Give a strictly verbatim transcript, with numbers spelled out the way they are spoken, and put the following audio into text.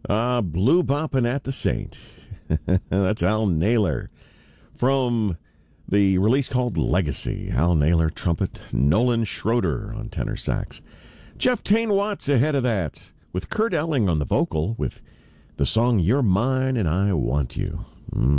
Uh, Blue Boppin' at the Saint. That's Al Naylor from the release called Legacy. Al Naylor, trumpet, Nolan Schroeder on tenor sax. Jeff Tain Watts ahead of that, with Kurt Elling on the vocal, with the song You're Mine and I Want You. Mm.